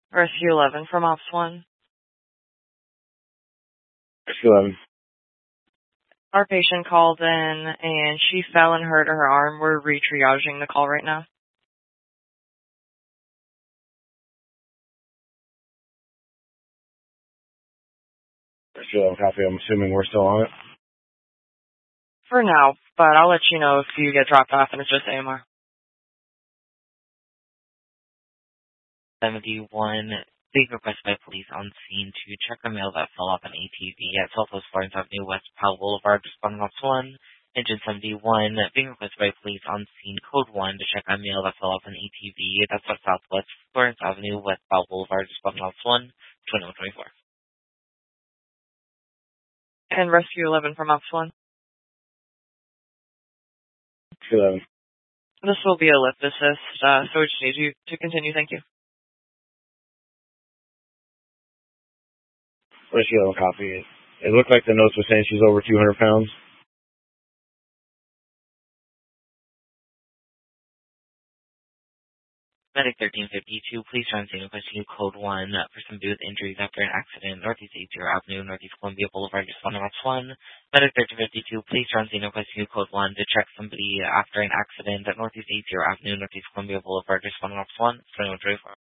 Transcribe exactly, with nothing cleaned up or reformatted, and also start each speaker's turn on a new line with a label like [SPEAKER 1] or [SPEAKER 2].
[SPEAKER 1] Rescue eleven from Ops one.
[SPEAKER 2] Rescue eleven.
[SPEAKER 1] Our patient called in and she fell and hurt her arm. We're re-triaging the call right now.
[SPEAKER 2] Rescue eleven copy. I'm assuming we're still on it.
[SPEAKER 1] For now, but I'll let you know if you get dropped off and it's just A M R.
[SPEAKER 3] seventy-one, please request by police on scene to check a male that fell off an A T V at Southwest Florence Avenue, West Powell Boulevard, responding off one. Engine seventy-one, being requested by police on scene, code one, to check a male that fell off an A T V. That's at Southwest Florence Avenue, West Powell Boulevard, responding off one, twenty-one twenty-four.
[SPEAKER 1] And Rescue eleven from Ops one.
[SPEAKER 2] Rescue eleven.
[SPEAKER 1] This will be a lift assist, uh, so we just need you to continue. Thank you.
[SPEAKER 2] Rescue eleven copy. It looked like the notes were saying she's over two hundred pounds.
[SPEAKER 3] Medic thirteen fifty-two, please try and requesting code one for somebody with injuries after an accident, Northeast eighty Avenue, Northeast Columbia Boulevard, responding off one. Medic thirteen fifty-two, please try and requesting code one to check somebody after an accident at Northeast eighty Avenue, Northeast Columbia Boulevard, responding off one, twenty-one twenty-four.